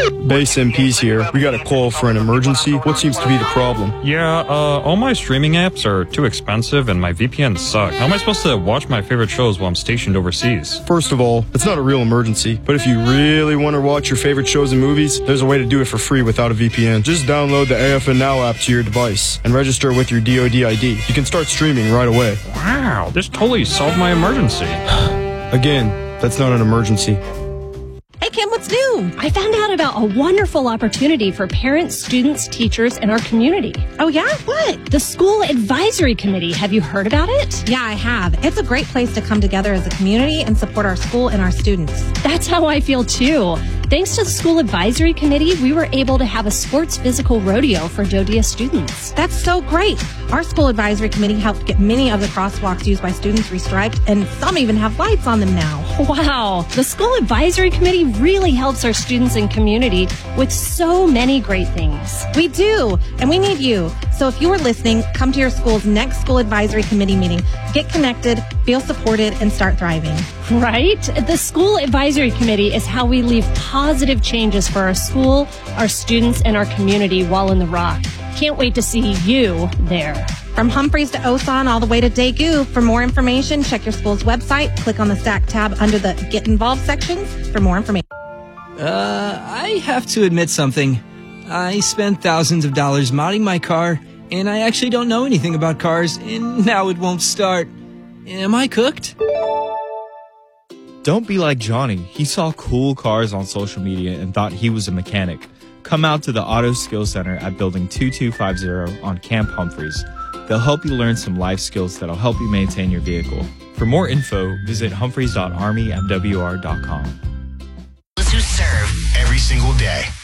Base MP's here. We got a call for an emergency. What seems to be the problem? Yeah, all my streaming apps are too expensive and my VPNs suck. How am I supposed to watch my favorite shows while I'm stationed overseas? First of all, it's not a real emergency, but if you really want to watch your favorite shows and movies, there's a way to do it for free without a VPN. Just download the AFN Now app to your device and register with your DoD ID. You can start streaming right away. Wow, this totally solved my emergency. Again, that's not an emergency. Hey, Kim, what's new? I found out about a wonderful opportunity for parents, students, teachers, and our community. Oh, yeah? What? The School Advisory Committee. Have you heard about it? Yeah, I have. It's a great place to come together as a community and support our school and our students. That's how I feel, too. Thanks to the School Advisory Committee, we were able to have a sports physical rodeo for Dodia students. That's so great. Our School Advisory Committee helped get many of the crosswalks used by students restriped, and some even have lights on them now. Wow. The School Advisory Committee really helps our students and community with so many great things. We do, and we need you. So if you are listening, come to your school's next School Advisory Committee meeting. Get connected, feel supported, and start thriving. Right? The School Advisory Committee is how we leave positive changes for our school, our students, and our community while in the Rock. Can't wait to see you there. From Humphreys to Osan all the way to Daegu. For more information, check your school's website. Click on the STAC tab under the Get Involved sections for more information. I have to admit something. I spent thousands of dollars modding my car, and I actually don't know anything about cars, and now it won't start. Am I cooked? Don't be like Johnny. He saw cool cars on social media and thought he was a mechanic. Come out to the Auto Skills Center at Building 2250 on Camp Humphreys. They'll help you learn some life skills that'll help you maintain your vehicle. For more info, visit humphreys.armymwr.com. Who serve every single day.